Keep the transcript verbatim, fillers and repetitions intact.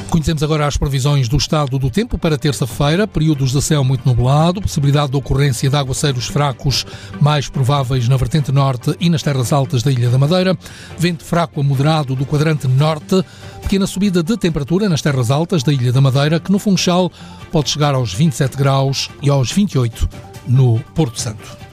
Conhecemos agora as previsões do estado do tempo para terça-feira. Períodos de céu muito nublado, possibilidade de ocorrência de aguaceiros fracos, mais prováveis na vertente norte e nas terras altas da Ilha da Madeira. Vento fraco a moderado do quadrante norte. Pequena subida de temperatura nas terras altas da Ilha da Madeira, que no Funchal pode chegar aos vinte e sete graus e aos vinte e oito no Porto Santo.